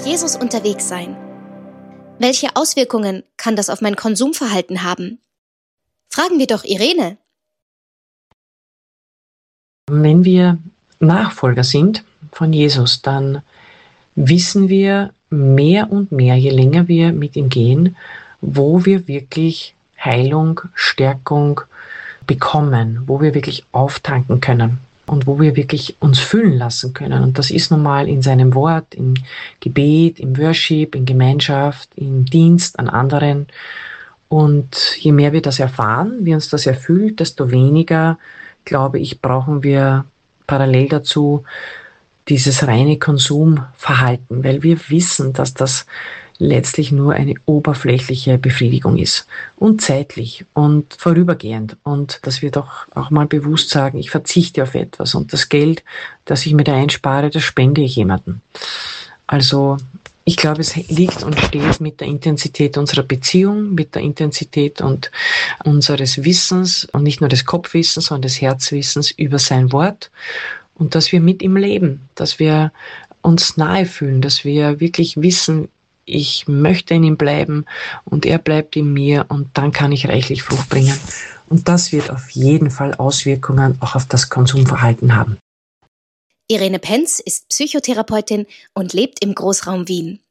Jesus unterwegs sein. Welche Auswirkungen kann das auf mein Konsumverhalten haben? Fragen wir doch Irene. Wenn wir Nachfolger sind von Jesus, dann wissen wir mehr und mehr, je länger wir mit ihm gehen, wo wir wirklich Heilung, Stärkung bekommen, wo wir wirklich auftanken können und wo wir wirklich uns füllen lassen können. Und das ist nun mal in seinem Wort, im Gebet, im Worship, in Gemeinschaft, im Dienst an anderen. Und je mehr wir das erfahren, wie uns das erfüllt, desto weniger, glaube ich, brauchen wir parallel dazu dieses reine Konsumverhalten, weil wir wissen, dass das letztlich nur eine oberflächliche Befriedigung ist und zeitlich und vorübergehend und dass wir doch auch mal bewusst sagen, ich verzichte auf etwas und das Geld, das ich mir da einspare, das spende ich jemandem. Also ich glaube, es liegt und steht mit der Intensität unserer Beziehung, mit der Intensität und unseres Wissens und nicht nur des Kopfwissens, sondern des Herzwissens über sein Wort und dass wir mit ihm leben, dass wir uns nahe fühlen, dass wir wirklich wissen, ich möchte in ihm bleiben und er bleibt in mir und dann kann ich reichlich Frucht bringen. Und das wird auf jeden Fall Auswirkungen auch auf das Konsumverhalten haben. Irene Penz ist Psychotherapeutin und lebt im Großraum Wien.